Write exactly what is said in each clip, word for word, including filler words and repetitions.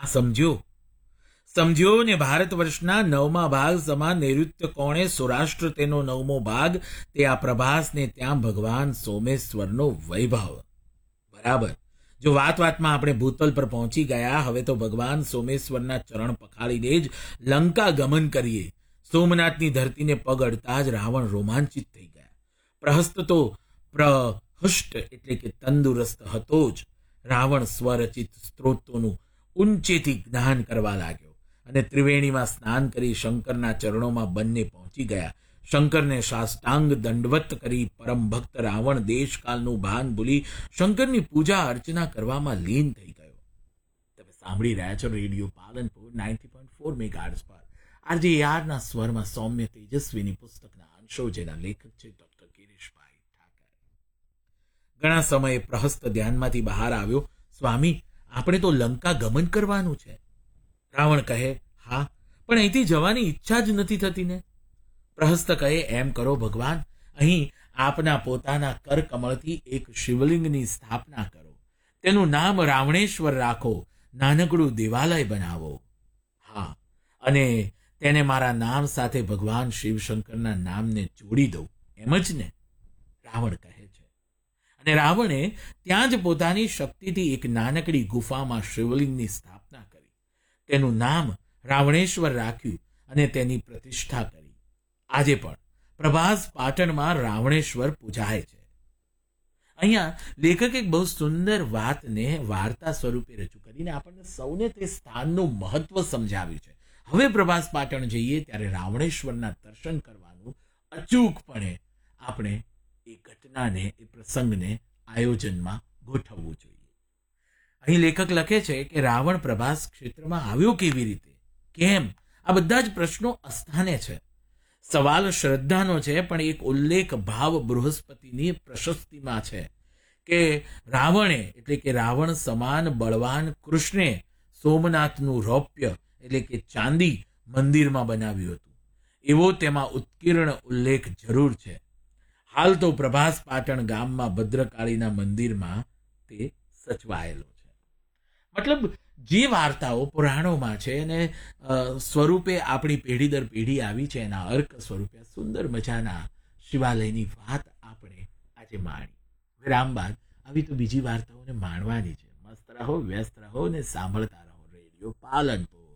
આ સમજ્યો સમજ્યો ને ભારત વર્ષના નવમા ભાગ સમાન નૈઋત્ય કોણે સૌરાષ્ટ્ર તેનો નવમો ભાગ તે આ પ્રભાસ ને ત્યાં ભગવાન સોમેશ્વરનો વૈભવ. બરાબર. જો વાત વાતમાં આપણે ભૂતલ પર પહોંચી ગયા, હવે તો ભગવાન સોમેશ્વરના ચરણ પખાડીને જ લંકા ગમન કરીએ. સોમનાથની ધરતીને પગ અડતા જ રાવણ રોમાંચિત થઈ ગયા. પ્રહસ્ત તો પ્રહષ્ટ એટલે કે તંદુરસ્ત હતો જ. રાવણ સ્વરચિત સ્ત્રોતોનું ઊંચેથી જ્ઞાન કરવા લાગ્યો અને ત્રિવેણીમાં સ્નાન કરી શંકરના ચરણોમાં બંને પહોંચી ગયા. શંકરને સાષ્ટાંગ દંડવત કરી પરમ ભક્ત રાવણ દેશકાલનું ભાન ભૂલી શંકરની પૂજા અર્ચના કરવામાં લીન થઈ ગયો. તમે સાંભળી રહ્યા છો radio Palanpur ninety point four megahertz પર આરજે યારના સ્વરમાં સૌમ્ય તેજસ્વીની પુસ્તકના અંશો, જેના લેખક છે ડોક્ટર ગિરીશભાઈ ઠાકર. ઘણા સમયે પ્રહસ્ત ધ્યાનમાંથી બહાર આવ્યો, સ્વામી આપણે તો લંકા ગમન કરવાનું છે. રાવણ કહે, હા પણ અહીંથી જવાની ઈચ્છા જ નથી થતી ને. પ્રહસ્ત કહે, એમ કરો ભગવાન, અહીં આપના પોતાના કર કમળથી એક શિવલિંગની સ્થાપના કરો, તેનું નામ રાવણેશ્વર રાખો, નાનકડું દેવાલય બનાવો. હા, અને તેને મારા નામ સાથે ભગવાન શિવશંકરના નામને જોડી દઉં, એમ જ ને? રાવણ કહે છે. અને રાવણે ત્યાં જ પોતાની શક્તિથી એક નાનકડી ગુફામાં શિવલિંગની સ્થાપના કરી, તેનું નામ રાવણેશ્વર રાખ્યું અને તેની પ્રતિષ્ઠા કરી. આજે પણ પ્રભાસ પાટણમાં રાવણેશ્વર પૂજાય છે. અહીંયા લેખક એક બહુ સુંદર વાતને વાર્તા સ્વરૂપે રજૂ કરીને આપણને સૌને તે સ્થાનનું મહત્વ સમજાવ્યું છે. હવે પ્રભાસ પાટણ જઈએ ત્યારે રાવણેશ્વરના દર્શન કરવાનું અચૂકપણે આપણે એ ઘટનાને, એ પ્રસંગને આયોજનમાં ગોઠવવું જોઈએ. અહીં લેખક લખે છે કે રાવણ પ્રભાસ ક્ષેત્રમાં આવ્યો કેવી રીતે, કેમ, આ બધા જ પ્રશ્નો અસ્થાને છે. સવાલ શ્રદ્ધાનો છે, પણ એક ઉલ્લેખ ભાવ બૃહસ્પતિની પ્રશસ્તિમાં છે કે રાવણે એટલે કે રાવણ સમાન બળવાન કૃષ્ણે સોમનાથનું રૌપ્ય એટલે કે ચાંદી મંદિરમાં બનાવ્યું હતું, એવો તેમાં ઉત્કીર્ણ ઉલ્લેખ જરૂર છે. હાલ તો પ્રભાસ પાટણ ગામમાં ભદ્રકાળીના મંદિરમાં તે સચવાયેલો છે. મતલબ જે વાર્તાઓ પુરાણોમાં છે અને સ્વરૂપે આપણી પેઢી દર પેઢી આવી છે, એના અર્ક સ્વરૂપે સુંદર મજાના શિવાલયની વાત આપણે આજે માણી. વિરામ બાદ આવી તો બીજી વાર્તાઓને માણવાની છે. મસ્ત રહો, વ્યસ્ત રહો ને સાંભળતા રહો રેડિયો પાલનપુર.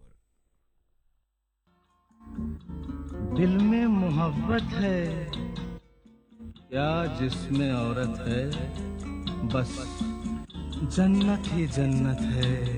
दिल में मोहब्बत है क्या जिसमें औरत है, बस जन्नत ही जन्नत है.